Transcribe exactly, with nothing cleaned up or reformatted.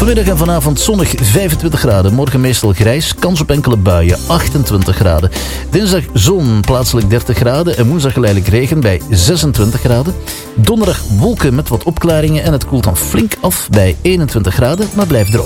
Vanmiddag en vanavond zonnig vijfentwintig graden. Morgen meestal grijs, kans op enkele buien achtentwintig graden. Dinsdag zon, plaatselijk dertig graden. En woensdag geleidelijk regen bij zesentwintig graden. Donderdag wolken met wat opklaringen en het koelt dan flink af bij eenentwintig graden, maar blijft droog.